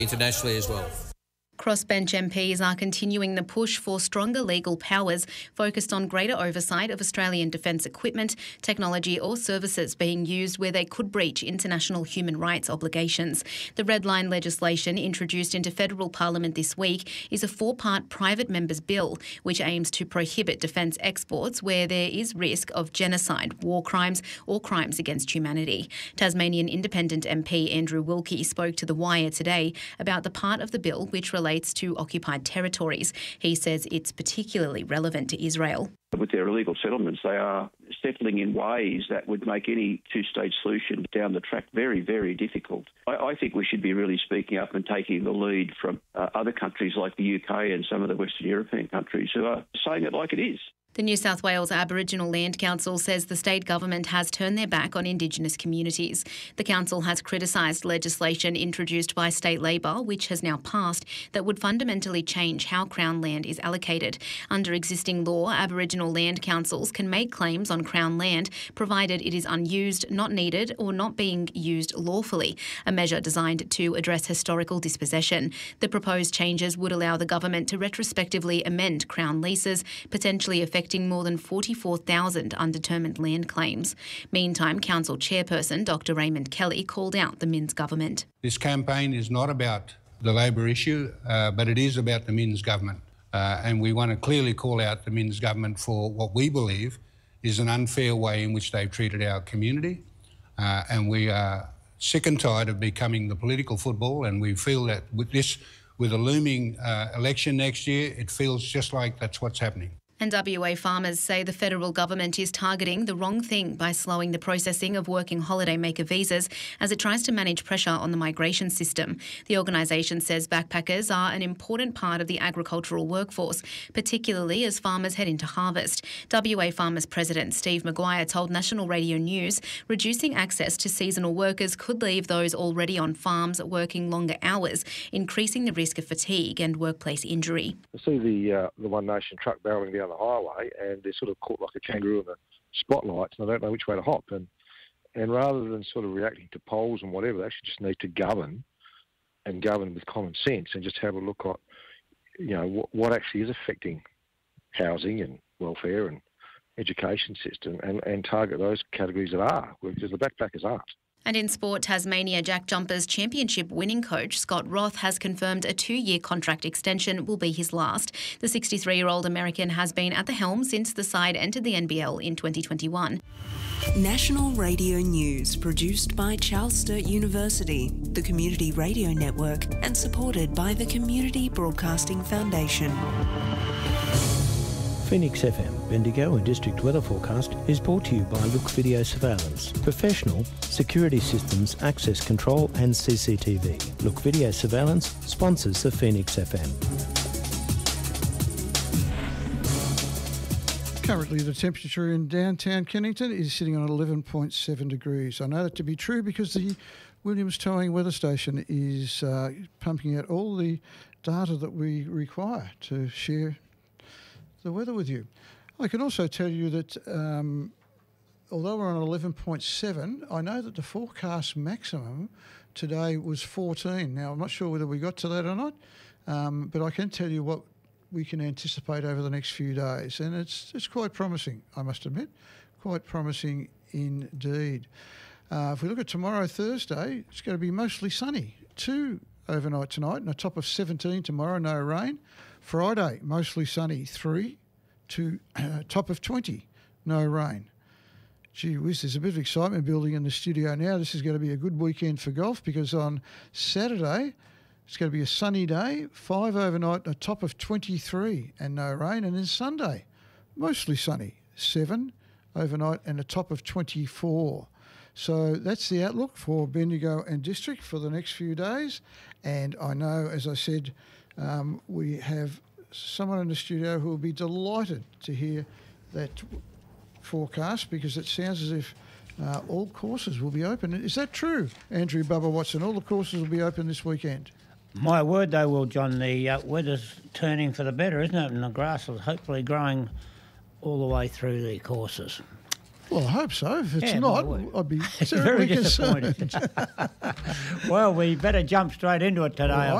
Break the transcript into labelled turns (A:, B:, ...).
A: internationally as well.
B: Crossbench MPs are continuing the push for stronger legal powers focused on greater oversight of Australian defence equipment, technology or services being used where they could breach international human rights obligations. The Red Line legislation introduced into federal parliament this week is a 4-part private member's bill which aims to prohibit defence exports where there is risk of genocide, war crimes or crimes against humanity. Tasmanian Independent MP Andrew Wilkie spoke to The Wire today about the part of the bill which relates to occupied territories. He says it's particularly relevant to Israel.
C: With their illegal settlements, they are settling in ways that would make any two-state solution down the track very, very difficult. I think we should be really speaking up and taking the lead from other countries like the UK and some of the Western European countries who are saying it like it is.
B: The New South Wales Aboriginal Land Council says the state government has turned their back on Indigenous communities. The council has criticised legislation introduced by state Labor, which has now passed, that would fundamentally change how Crown land is allocated. Under existing law, Aboriginal land councils can make claims on Crown land provided it is unused, not needed or not being used lawfully, a measure designed to address historical dispossession. The proposed changes would allow the government to retrospectively amend Crown leases, potentially affecting more than 44,000 undetermined land claims. Meantime, Council Chairperson Dr Raymond Kelly called out the Minns government.
D: This campaign is not about the Labor issue, but it is about the Minns government. And we want to clearly call out the Minns government for what we believe is an unfair way in which they've treated our community. And we are sick and tired of becoming the political football, and we feel that with a looming election next year, it feels just like that's what's happening.
B: And WA farmers say the federal government is targeting the wrong thing by slowing the processing of working holidaymaker visas as it tries to manage pressure on the migration system. The organisation says backpackers are an important part of the agricultural workforce, particularly as farmers head into harvest. WA Farmers President Steve Maguire told National Radio News reducing access to seasonal workers could leave those already on farms working longer hours, increasing the risk of fatigue and workplace injury.
E: I see the One Nation truck barrelling down the highway and they're sort of caught like a kangaroo in the spotlights and they don't know which way to hop. And rather than sort of reacting to polls and whatever, they actually just need to govern with common sense and just have a look at, what actually is affecting housing and welfare and education system and target those categories that are, because the backpackers aren't.
B: And in sport, Tasmania Jack Jumpers Championship winning coach Scott Roth has confirmed a 2-year contract extension will be his last. The 63-year-old American has been at the helm since the side entered the NBL in 2021.
F: National Radio News, produced by Charles Sturt University, the Community Radio Network, and supported by the Community Broadcasting Foundation.
G: Phoenix FM, Bendigo and District Weather Forecast is brought to you by Look Video Surveillance. Professional security systems, access control and CCTV. Look Video Surveillance sponsors the Phoenix FM.
H: Currently the temperature in downtown Kennington is sitting on 11.7 degrees. I know that to be true because the Williams Towing Weather Station is pumping out all the data that we require to share the weather with you. I can also tell you that although we're on 11.7, I know that the forecast maximum today was 14. Now, I'm not sure whether we got to that or not, but I can tell you what we can anticipate over the next few days, and it's quite promising, I must admit, quite promising indeed. If we look at tomorrow, Thursday, it's going to be mostly sunny. 2 overnight tonight and a top of 17 tomorrow, no rain. Friday, mostly sunny, 3 to top of 20, no rain. Gee whiz, there's a bit of excitement building in the studio now. This is going to be a good weekend for golf because on Saturday, it's going to be a sunny day, 5 overnight, a top of 23 and no rain. And then Sunday, mostly sunny, 7 overnight and a top of 24. So that's the outlook for Bendigo and District for the next few days. And I know, as I said, we have someone in the studio who will be delighted to hear that forecast because it sounds as if all courses will be open. Is that true, Andrew Bubba Watson? All the courses will be open this weekend?
I: My word, though, Will John, the weather's turning for the better, isn't it? And the grass is hopefully growing all the way through the courses.
H: Well, I hope so. If it's
I: Yeah,
H: not,
I: my word.
H: I'd be
I: Very
H: terribly concerned.
I: disappointed. Well, we better jump straight into it today.
H: All right.